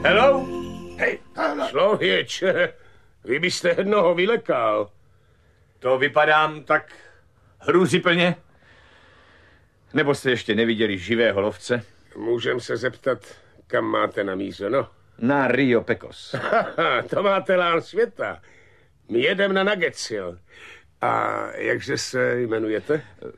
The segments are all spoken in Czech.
Hello? Hej, člověče, vy byste jednoho vylekal. To vypadám tak hrůzyplně? Nebo jste ještě neviděli živého lovce? Můžem se zeptat, kam máte namířeno? Na Rio Pecos. To máte lán světa. My jedem na Nuggetsil. A jakže se jmenujete?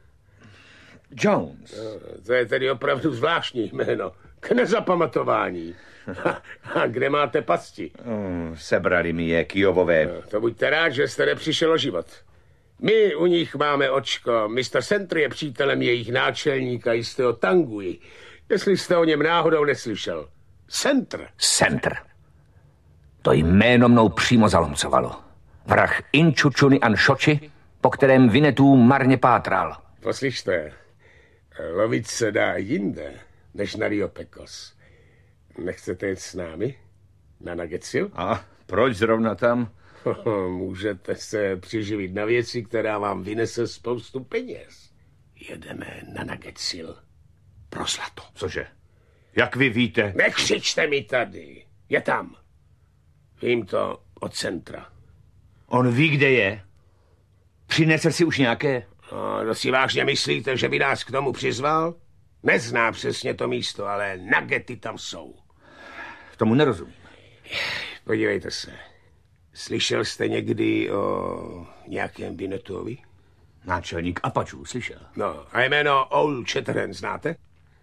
Jones. To je tedy opravdu zvláštní jméno. K nezapamatování. A kde máte pasti? Sebrali mi je Kijovové. To buďte rád, že jste nepřišel o život. My u nich máme očko. Mr. Sentry je přítelem jejich náčelníka jistého Tanguy. Jestli jste o něm náhodou neslyšel. Sentr. To jméno mnou přímo zalomcovalo. Vrah Inčučuny Anšoči, po kterém Winnetou marně pátral. Poslyšte, lovit se dá jinde, než na Rio Pecos. Nechcete jít s námi? Na Nuggetsil? A proč zrovna tam? Můžete se přiživit na věci, která vám vynese spoustu peněz. Jedeme na Nuggetsil. Pro zlato. Cože? Jak vy víte? Nekřičte mi tady. Je tam. Vím to od centra. On ví, kde je? Přinesl si už nějaké? No, to si vážně myslíte, že by nás k tomu přizval? Nezná přesně to místo, ale nuggety tam jsou. Tomu nerozumím. Podívejte se. Slyšel jste někdy o nějakém Winnettovi? Náčelník Apačů, slyšel. No, a jméno Old Shatterhand znáte?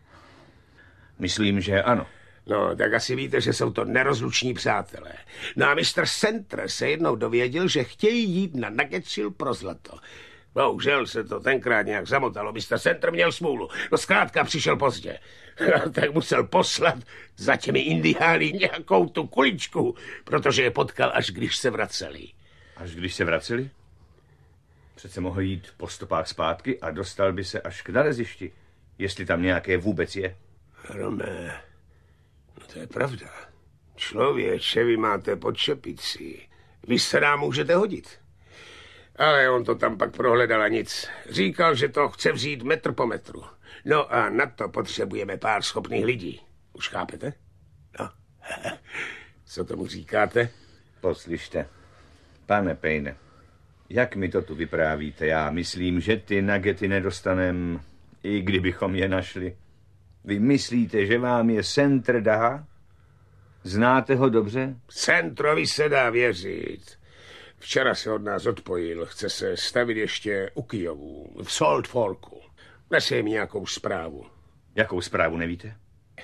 Myslím, že ano. No, tak asi víte, že jsou to nerozluční přátelé. No a Mr. Sentry se jednou dověděl, že chtějí jít na Nuggetsil pro zlato. Bohužel se to tenkrát nějak zamotalo. Mr. Sentry měl smůlu. No zkrátka přišel pozdě. Tak musel poslat za těmi indiány nějakou tu kuličku, protože je potkal, až když se vraceli. Až když se vraceli? Přece mohl jít po stopách zpátky a dostal by se až k nalezišti, jestli tam nějaké vůbec je. Rome, no to je pravda. Člověče, vy máte pod čepici. Vy se nám můžete hodit. Ale on to tam pak prohledal a nic. Říkal, že to chce vzít metr po metru. No a na to potřebujeme pár schopných lidí. Už chápete? No. Co tomu říkáte? Poslyšte, pane Payne, jak mi to tu vyprávíte? Já myslím, že ty nuggety nedostanem, i kdybychom je našli. Vy myslíte, že vám je Sentry dá? Znáte ho dobře? Sentrovi se dá věřit. Včera se od nás odpojil. Chce se stavit ještě u Kijovu, v Salt Forku. Nese jim nějakou zprávu. Jakou zprávu nevíte?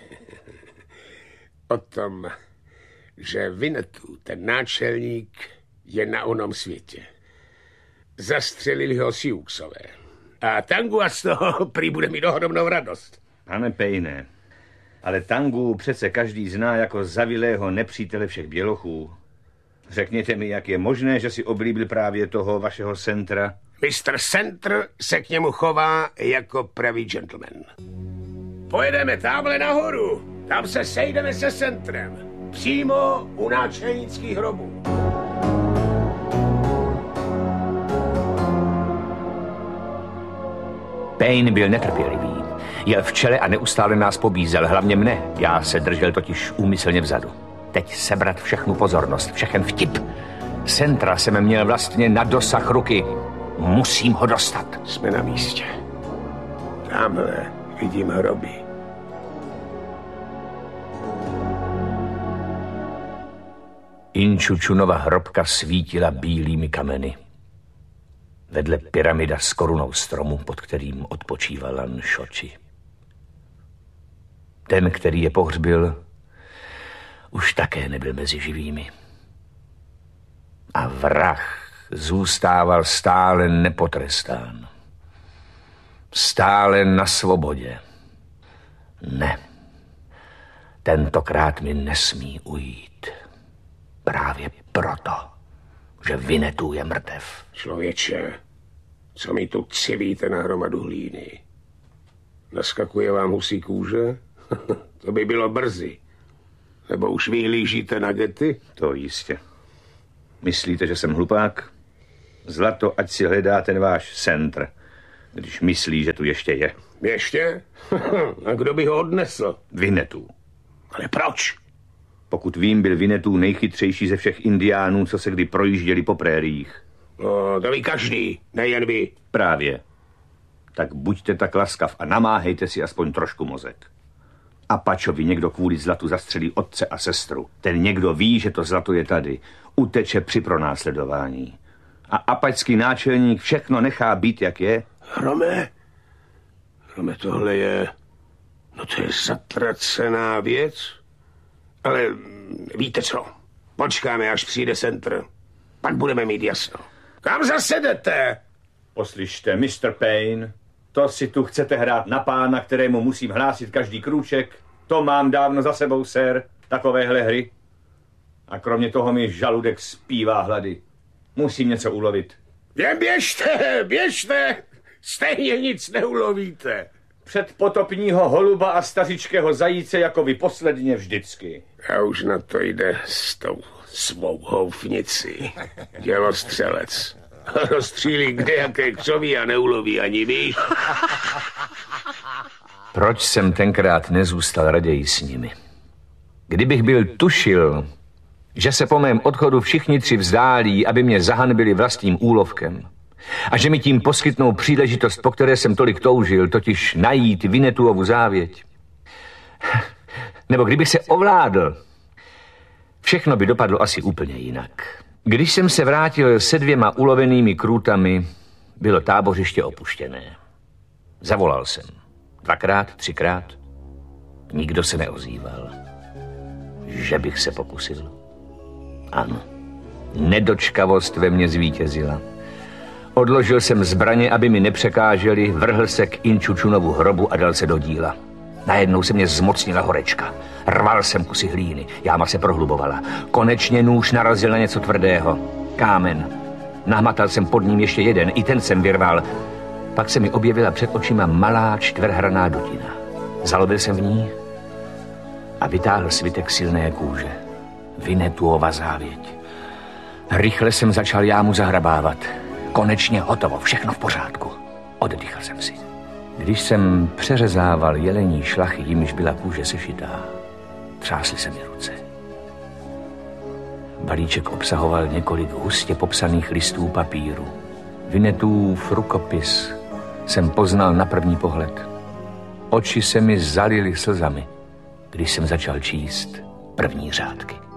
O tom, že Winnetou, ten náčelník, je na onom světě. Zastřelili ho Siouxové. A Tanguy z toho prý bude mít ohromnou radost. Pane Payne, ale Tanguy přece každý zná jako zavilého nepřítele všech bělochů. Řekněte mi, jak je možné, že si oblíbil právě toho vašeho Sentra? Mr. Sentry se k němu chová jako pravý gentleman. Pojedeme tamhle nahoru. Tam se sejdeme se Sentrem. Přímo u náčelnických hrobů. Payne byl netrpělivý. Jel v čele a neustále nás pobízel, hlavně mne. Já se držel totiž úmyslně vzadu. Teď sebrat všechnu pozornost, všechen vtip. Sentra jsem měl vlastně na dosah ruky. Musím ho dostat. Jsme na místě. Tamhle vidím hroby. Inčučunova hrobka svítila bílými kameny. Vedle pyramida s korunou stromu, pod kterým odpočíval Anšoči. Ten, který je pohřbil, už také nebyl mezi živými. A vrah zůstával stále nepotrestán. Stále na svobodě. Ne, tentokrát mi nesmí ujít. Právě proto, že Winnetou je mrtev. Člověče, co mi tu civíte na hromadu hlíny? Naskakuje vám husí kůže? To by bylo brzy. Nebo už vyhlížíte nuggety? To jistě. Myslíte, že jsem hlupák? Zlato, ať si hledá ten váš Sentry, když myslí, že tu ještě je. Ještě? A kdo by ho odnesl? Winnetou. Ale proč? Pokud vím, byl Winnetou nejchytřejší ze všech indiánů, co se kdy projížděli po prériích. No, to ví každý, nejen vy. Právě. Tak buďte tak laskav a namáhejte si aspoň trošku mozek. Apačovi někdo kvůli zlatu zastřelí otce a sestru. Ten někdo ví, že to zlato je tady. Uteče při pronásledování. A apačský náčelník všechno nechá být, jak je. Hrome, tohle je... No to je zatracená věc. Ale víte co? Počkáme, až přijde Centr. Pak budeme mít jasno. Kam zase jdete? Poslyšte, Mr. Payne, to si tu chcete hrát na pána, kterému musím hlásit každý krůček. To mám dávno za sebou, sir, takovéhle hry. A kromě toho mi žaludek zpívá hlady. Musím něco ulovit. Jen běžte, stejně nic neulovíte. Předpotopního holuba a stařičkého zajíce jako vy posledně vždycky. A už na to jde s tou svou houfnicí. Dělostřelec. Rozstřílí kdejaké křoví a neuloví ani vy. Proč jsem tenkrát nezůstal raději s nimi? Kdybych byl tušil, že se po mém odchodu všichni tři vzdálí, aby mě zahanbili vlastním úlovkem a že mi tím poskytnou příležitost, po které jsem tolik toužil, totiž najít Winnetouovu závěť. Nebo kdybych se ovládl, všechno by dopadlo asi úplně jinak. Když jsem se vrátil se 2 ulovenými krůtami, bylo tábořiště opuštěné. Zavolal jsem. 2krát, 3krát. Nikdo se neozýval. Že bych se pokusil. Ano. Nedočkavost ve mně zvítězila. Odložil jsem zbraně, aby mi nepřekáželi, vrhl se k Inčučunovu hrobu a dal se do díla. Najednou se mě zmocnila horečka. Rval jsem kusy hlíny, jáma se prohlubovala. Konečně nůž narazil na něco tvrdého. Kámen. Nahmatal jsem pod ním ještě jeden, i ten jsem vyrval. Pak se mi objevila před očima malá čtverhraná dutina. Zalobil jsem v ní a vytáhl svitek silné kůže. Winnetouova závěť. Rychle jsem začal jámu zahrabávat. Konečně hotovo, všechno v pořádku. Oddychl jsem si. Když jsem přeřezával jelení šlachy, jimž byla kůže sešitá, třásly se mi ruce. Balíček obsahoval několik hustě popsaných listů papíru. Winnetův rukopis jsem poznal na první pohled. Oči se mi zalily slzami, když jsem začal číst první řádky.